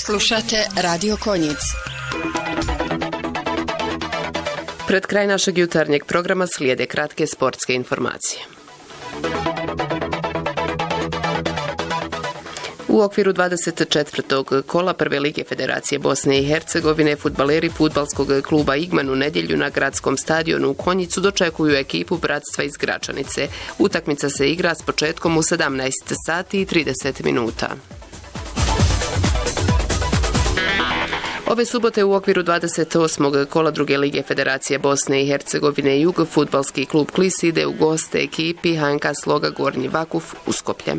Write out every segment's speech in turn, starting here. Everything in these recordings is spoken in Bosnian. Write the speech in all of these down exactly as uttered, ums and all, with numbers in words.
Slušate Radio Konjic. Pred kraj našeg jutarnjeg programa slijede kratke sportske informacije. U okviru dvadeset četvrtog kola Prve lige Federacije Bosne i Hercegovine fudbaleri fudbalskog kluba Igman u nedjelju na gradskom stadionu u Konjicu dočekuju ekipu Bratstva iz Gračanice. Utakmica se igra s početkom u sedamnaest sati i trideset minuta. Ove subote u okviru dvadeset osmog kola Druge lige Federacije Bosne i Hercegovine Jug fudbalski klub Klis ide u goste ekipi H N K Sloga Gornji Vakuf u Skoplje.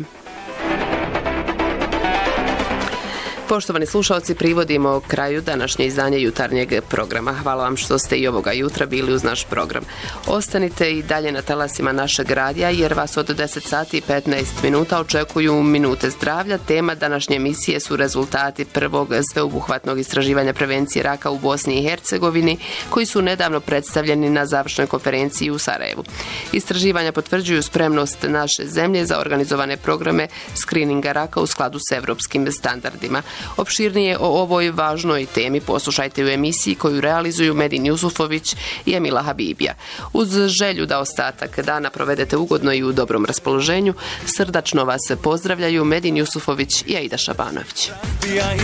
Poštovani slušalci, privodimo kraju današnje izdanje jutarnjeg programa. Hvala vam što ste i ovoga jutra bili uz naš program. Ostanite i dalje na talasima našeg radija jer vas od deset sati i petnaest minuta očekuju minute zdravlja. Tema današnje emisije su rezultati prvog sveobuhvatnog istraživanja prevencije raka u Bosni i Hercegovini koji su nedavno predstavljeni na završnoj konferenciji u Sarajevu. Istraživanja potvrđuju spremnost naše zemlje za organizovane programe skrininga raka u skladu s evropskim standardima. Opširnije o ovoj važnoj temi poslušajte u emisiji koju realizuju Medin Jusufović i Emila Habibija. Uz želju da ostatak dana provedete ugodno i u dobrom raspoloženju, srdačno vas pozdravljaju Medin Jusufović i Aida Šabanović.